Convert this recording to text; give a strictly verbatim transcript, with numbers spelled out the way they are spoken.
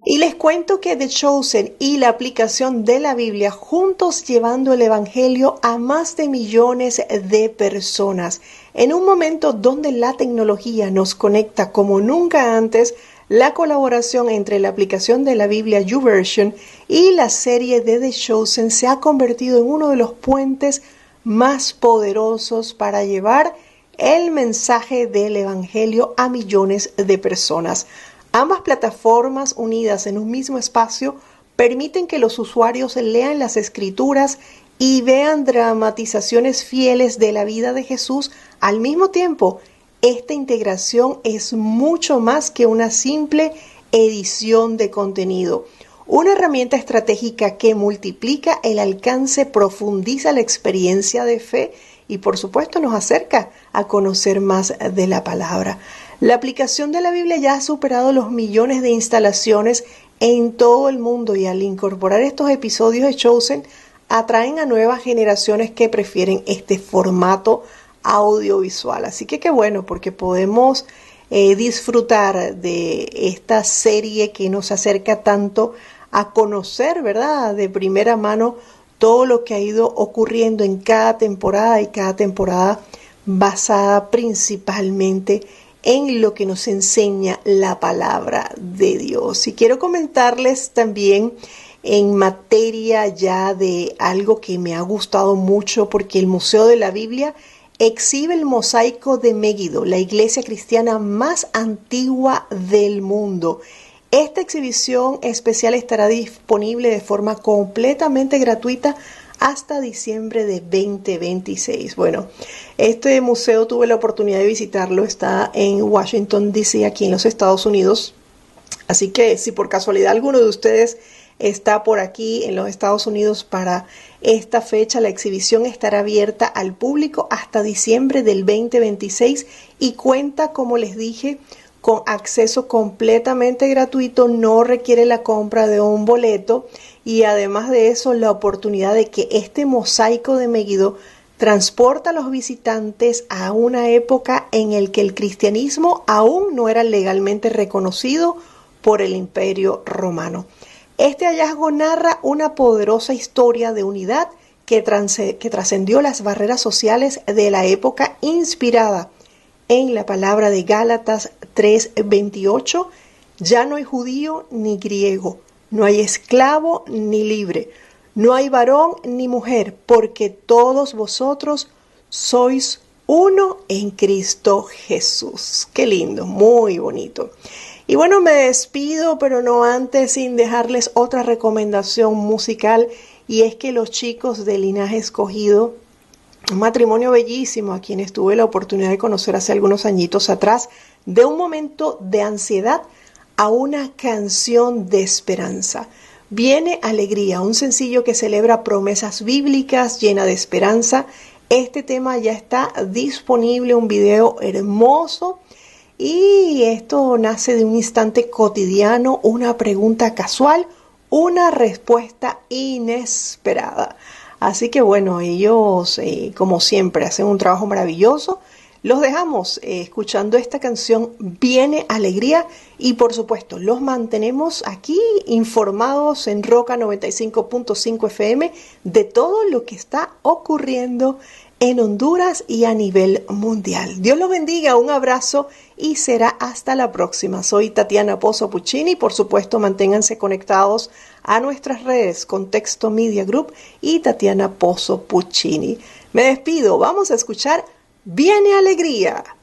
Y les cuento que The Chosen y la aplicación de la Biblia juntos llevando el Evangelio a más de millones de personas. En un momento donde la tecnología nos conecta como nunca antes, la colaboración entre la aplicación de la Biblia YouVersion y la serie de The Chosen se ha convertido en uno de los puentes más poderosos para llevar el mensaje del Evangelio a millones de personas. Ambas plataformas unidas en un mismo espacio permiten que los usuarios lean las Escrituras y vean dramatizaciones fieles de la vida de Jesús al mismo tiempo. Esta integración es mucho más que una simple edición de contenido. Una herramienta estratégica que multiplica el alcance, profundiza la experiencia de fe y por supuesto nos acerca a conocer más de la palabra. La aplicación de la Biblia ya ha superado los millones de instalaciones en todo el mundo y al incorporar estos episodios de Chosen atraen a nuevas generaciones que prefieren este formato audiovisual. Así que qué bueno, porque podemos eh, disfrutar de esta serie que nos acerca tanto a conocer, ¿verdad?, de primera mano todo lo que ha ido ocurriendo en cada temporada y cada temporada basada principalmente en lo que nos enseña la palabra de Dios. Y quiero comentarles también en materia ya de algo que me ha gustado mucho, porque el Museo de la Biblia exhibe el mosaico de Megiddo, la iglesia cristiana más antigua del mundo. Esta exhibición especial estará disponible de forma completamente gratuita hasta diciembre de veinte veintiséis. Bueno, este museo tuve la oportunidad de visitarlo, está en Washington, D C, aquí en los Estados Unidos. Así que si por casualidad alguno de ustedes está por aquí en los Estados Unidos para esta fecha, la exhibición estará abierta al público hasta diciembre del veinte veintiséis y cuenta, como les dije, con acceso completamente gratuito, no requiere la compra de un boleto y además de eso la oportunidad de que este mosaico de Megiddo transporta a los visitantes a una época en la que el cristianismo aún no era legalmente reconocido por el Imperio Romano. Este hallazgo narra una poderosa historia de unidad que, trans- que trascendió las barreras sociales de la época, inspirada en la palabra de Gálatas tres veintiocho, ya no hay judío ni griego, no hay esclavo ni libre, no hay varón ni mujer, porque todos vosotros sois uno en Cristo Jesús. Qué lindo, muy bonito. Y bueno, me despido, pero no antes sin dejarles otra recomendación musical, y es que los chicos de Linaje Escogido, un matrimonio bellísimo a quienes tuve la oportunidad de conocer hace algunos añitos atrás, de un momento de ansiedad a una canción de esperanza. Viene Alegría, un sencillo que celebra promesas bíblicas, llena de esperanza. Este tema ya está disponible, un video hermoso, y esto nace de un instante cotidiano, una pregunta casual, una respuesta inesperada. Así que bueno, ellos eh, como siempre hacen un trabajo maravilloso. Los dejamos eh, escuchando esta canción Viene Alegría y por supuesto los mantenemos aquí informados en Roca noventa y cinco punto cinco F M de todo lo que está ocurriendo en Honduras y a nivel mundial. Dios los bendiga, un abrazo y será hasta la próxima. Soy Tatiana Pozo Puccini. Por supuesto, manténganse conectados a nuestras redes Contexto Media Group y Tatiana Pozo Puccini. Me despido, vamos a escuchar Viene Alegría.